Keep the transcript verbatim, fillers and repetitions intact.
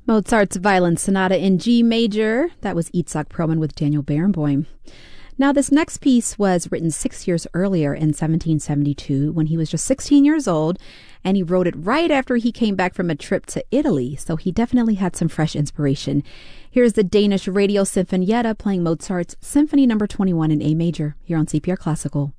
Mozart's Violin Sonata in G major. That was Itzhak Perlman with Daniel Barenboim. Now, this next piece was written six years earlier in seventeen seventy-two when he was just sixteen years old, and he wrote it right after he came back from a trip to Italy, so he definitely had some fresh inspiration. Here's the Danish Radio Sinfonietta playing Mozart's Symphony number twenty-one in A major here on C P R Classical.